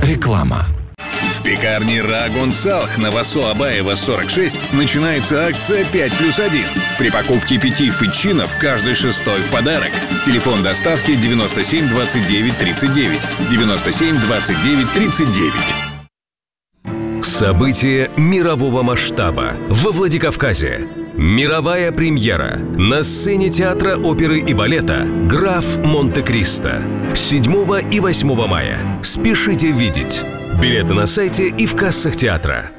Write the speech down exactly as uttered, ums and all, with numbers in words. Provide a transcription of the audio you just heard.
Реклама. В пекарне Рагун Салх на Васо Абаева сорок шесть начинается акция пять плюс один. При покупке пяти фитчинов каждый шестой в подарок. Телефон доставки девяносто семь двадцать девять тридцать девять. девяносто семь двадцать девять тридцать девять. Событие мирового масштаба во Владикавказе. Мировая премьера на сцене театра оперы и балета «Граф Монте-Кристо» седьмого и восьмого мая. Спешите видеть. Билеты на сайте и в кассах театра.